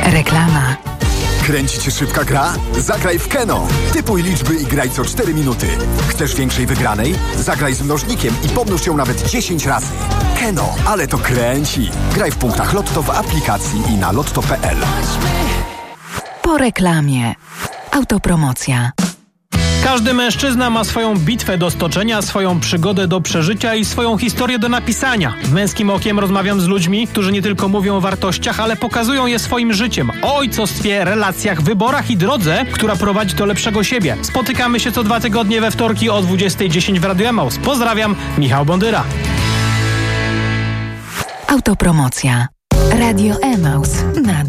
Reklama. Kręci cię szybka gra? Zagraj w Keno. Typuj liczby i graj co 4 minuty. Chcesz większej wygranej? Zagraj z mnożnikiem i pomnóż ją nawet 10 razy. Keno, ale to kręci. Graj w punktach Lotto w aplikacji i na lotto.pl. Po reklamie. Autopromocja. Każdy mężczyzna ma swoją bitwę do stoczenia, swoją przygodę do przeżycia i swoją historię do napisania. Męskim okiem rozmawiam z ludźmi, którzy nie tylko mówią o wartościach, ale pokazują je swoim życiem. O ojcostwie, relacjach, wyborach i drodze, która prowadzi do lepszego siebie. Spotykamy się co 2 tygodnie we wtorki o 20:10 w Radiu Emaus. Pozdrawiam, Michał Bondyra. Autopromocja. Radio Emaus.